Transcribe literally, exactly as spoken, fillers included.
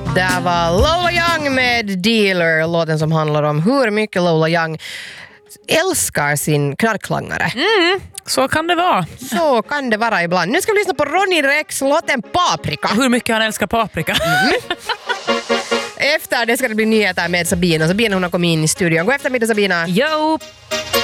Det var Lola Young med Dealer, låten som handlar om hur mycket Lola Young älskar sin knarklangare. Mm, så kan det vara. Så kan det vara ibland. Nu ska vi lyssna på Ronny Rex låten Paprika. Hur mycket han älskar paprika. Mm. Efter det ska det bli nyheter med Sabina. Sabina hon har kommit in i studion. God eftermiddag Sabina. Jo.